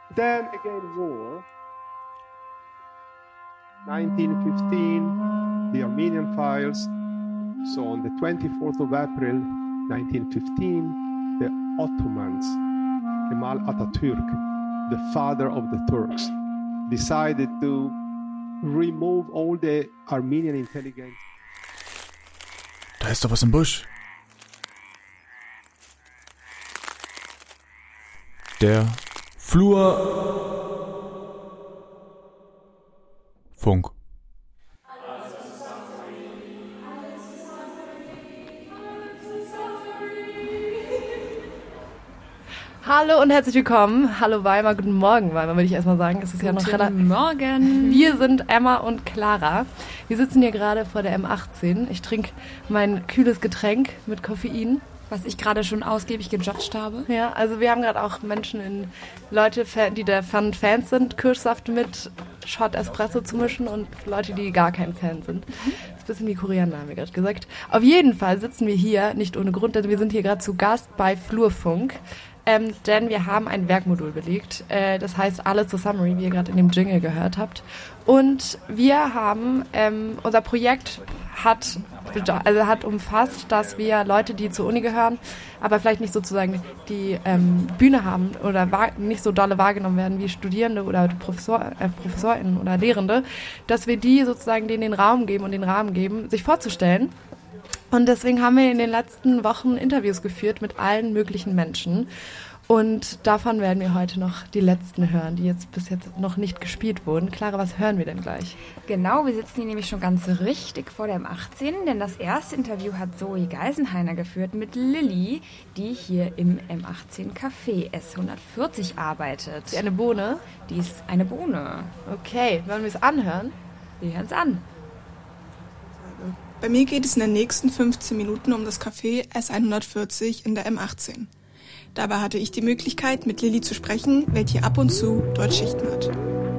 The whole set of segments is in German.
Then again war. 1915, the Armenian Files. So on the 24th of April 1915, the Ottomans, Kemal Atatürk, the father of the Turks, decided to remove all the Armenian intelligence. Da ist doch was im Busch. Der Flurfunk. Hallo und herzlich willkommen. Hallo Weimar, guten Morgen Weimar, würde ich erstmal sagen. Es ist ja noch relativ. Guten Morgen. Wir sind Emma und Clara. Wir sitzen hier gerade vor der M18. Ich trinke mein kühles Getränk mit Koffein. Was ich gerade schon ausgiebig gejudged habe. Ja, also wir haben gerade auch Leute, die davon Fans sind, Kirschsaft mit Shot Espresso zu mischen und Leute, die gar kein Fan sind. Das ist ein bisschen wie Koriander, haben wir gerade gesagt. Auf jeden Fall sitzen wir hier, nicht ohne Grund, denn wir sind hier gerade zu Gast bei Flurfunk. Denn wir haben ein Werkmodul belegt. Das heißt Alles zur Summary, wie ihr gerade in dem Jingle gehört habt. Und wir haben, unser Projekt hat umfasst, dass wir Leute, die zur Uni gehören, aber vielleicht nicht sozusagen die Bühne haben oder nicht so dolle wahrgenommen werden wie Studierende oder ProfessorInnen oder Lehrende, dass wir die sozusagen denen den Raum geben und den Rahmen geben, sich vorzustellen. Und deswegen haben wir in den letzten Wochen Interviews geführt mit allen möglichen Menschen. Und davon werden wir heute noch die letzten hören, die jetzt bis jetzt noch nicht gespielt wurden. Clara, was hören wir denn gleich? Genau, wir sitzen hier nämlich schon ganz richtig vor der M18, denn das erste Interview hat Zoe Geisenhainer geführt mit Lilly, die hier im M18 Café S140 arbeitet. Ist sie eine Bohne? Die ist eine Bohne. Okay, wollen wir es anhören? Wir hören es an. Bei mir geht es in den nächsten 15 Minuten um das Café S140 in der M18. Dabei hatte ich die Möglichkeit, mit Lilly zu sprechen, welche ab und zu dort Schichten hat.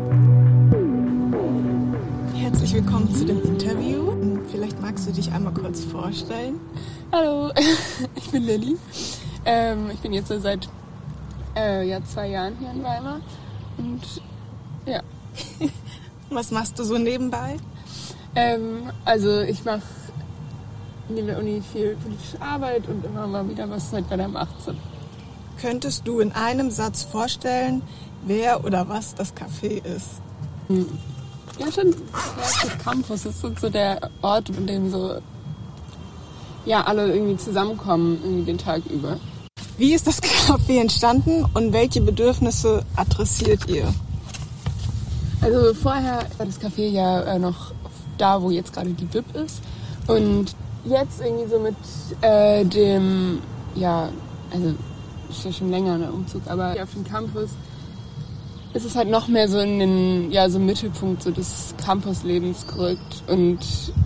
Herzlich willkommen zu dem Interview. Vielleicht magst du dich einmal kurz vorstellen. Hallo, ich bin Lilly. Ich bin jetzt seit 2 Jahren hier in Weimar. Und ja. Was machst du so nebenbei? Also ich mache neben der Uni viel politische Arbeit und immer mal wieder was seit bei der M18. Könntest du in einem Satz vorstellen, wer oder was das Café ist? Ja, schon. Das Campus ist so der Ort, in dem so alle irgendwie zusammenkommen irgendwie den Tag über. Wie ist das Café entstanden und welche Bedürfnisse adressiert ihr? Also vorher war das Café ja noch da, wo jetzt gerade die Bib ist. Und jetzt irgendwie so mit dem, also ist ja schon länger ein Umzug, aber auf dem Campus ist es halt noch mehr so in den, so Mittelpunkt so des Campuslebens gerückt. Und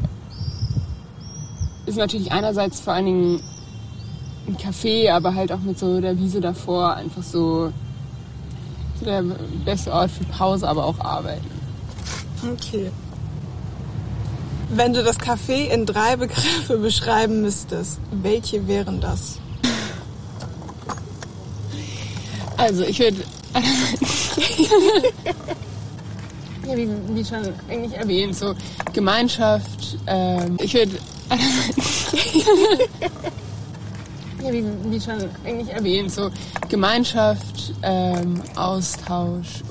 ist natürlich einerseits vor allen Dingen ein Café, aber halt auch mit so der Wiese davor einfach so der beste Ort für Pause, aber auch Arbeiten. Okay. Wenn du das Café in 3 Begriffe beschreiben müsstest, welche wären das? Also ich würde wie schon eigentlich erwähnt, so Gemeinschaft, ich würde wie schon eigentlich erwähnt, so Gemeinschaft, Austausch